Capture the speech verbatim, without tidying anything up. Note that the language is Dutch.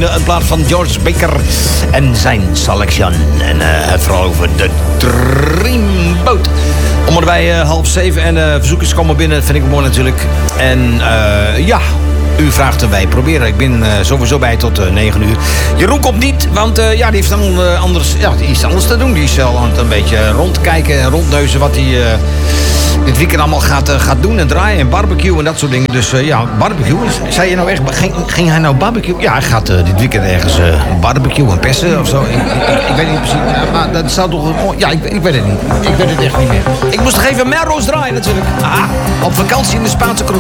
vrienden. In plaats van George Baker en zijn Selection. En uh, het vooral over de Dreamboat. Om erbij uh, half zeven. En uh, verzoekjes komen binnen. Dat vind ik mooi natuurlijk. En uh, ja... U vraagt en wij proberen. Ik ben uh, sowieso bij tot uh, negen uur. Jeroen komt niet, want uh, ja, die heeft dan uh, anders, ja, iets anders te doen. Die is al aan het een beetje rondkijken en rondneuzen wat hij uh, dit weekend allemaal gaat, uh, gaat doen en draaien en barbecue en dat soort dingen. Dus uh, ja, barbecue. Zei je nou echt, ging, ging hij nou barbecue? Ja, hij gaat uh, dit weekend ergens uh, barbecue en persen of zo. Ik, ik, ik weet niet precies, ja, maar dat zou toch... Ja, ik, ik weet het niet. Ik weet het echt niet meer. Ik moest nog even Melrose draaien natuurlijk. Aha, op vakantie in de Spaanse kroeg.